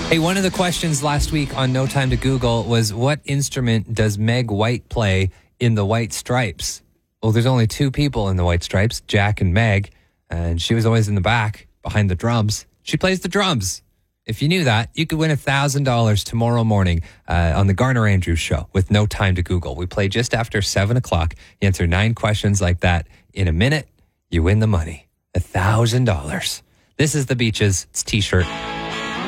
Hey, one of the questions last week on No Time to Google was, what instrument does Meg White play in the White Stripes? Well, there's only two people in the White Stripes, Jack and Meg, and she was always in the back behind the drums. She plays the drums. If you knew that, you could win $1,000 tomorrow morning on the Garner Andrews Show with No Time to Google. We play just after 7 o'clock. You answer 9 questions like that in a minute, you win the money. $1,000. This is The Beaches. It's T-shirt.